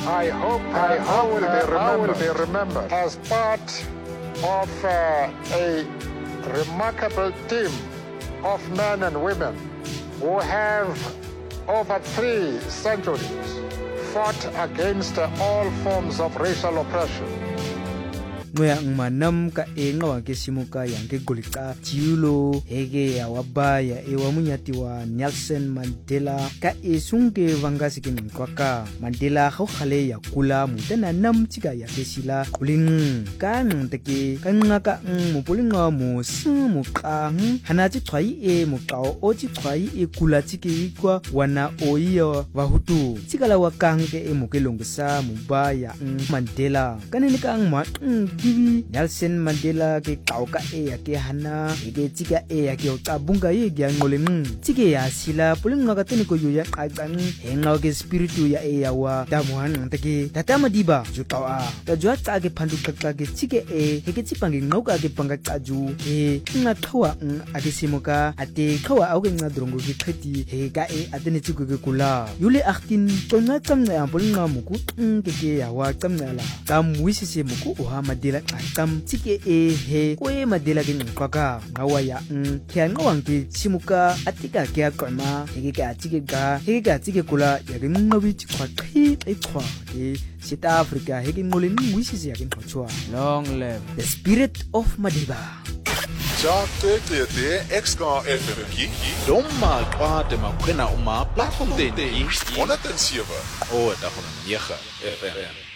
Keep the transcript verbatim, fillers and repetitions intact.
I hope I, I, will, be I will be remembered as part of uh, a remarkable team of men and women who have over three centuries fought against all forms of racial oppression. Ngoya ngmanam ka enga wa ke simuka yang ke golika jiulo hege ya wabaya e wa munyati wa Nelson Mandela ka esunge vangasi ke nkwaka Mandela go khale ya kula mutana nam tsika ya kesila kuling ka nteke ka ngaka mo polinga mo mo ka hana tsi tshwai e mo kao o tsi tshwai e kula tsike kwa wana oiyo wa hutu tsikala wa kange e mo kelongsa mo ba ya Mandela kanene ka ngma Kiwi Nelson Mandela ke kauka e ya ke hana ke tsika e ya ke o bunga ye ke ngoleng tsike ya sila pulinga ka tene ko yo ya qaqang henga ke spiritu ya e ya wa damuhan nteke tata madiba jo tawa ta jo tsa ke phandu qaqqa ke tsike e ke tsipange ngoka ke panga qaju e nga thawa a ke simoka ate thawa a ke nga drongo ke qheti he ka e atene tsiko ke kula yule eighteen tsonga tsamna ya pulinga muku ke ke ya wa tsamnala ka muisise muku o ha Mandela kam tsike e he ko e Mandela ke nqaka ngawa ya n ke ngawang ke simuka atika ke aqama ke ke atike ga ke ke atike kula ya ke nqabi tshwa qhi e tshwa ke South Africa he ke ngole ngwisise ya ke nqotshwa long live the spirit of Madiba. Ja te te te X-K F M ki Doma kwa te makwena uma platform den honderd en sewe o da van negen F M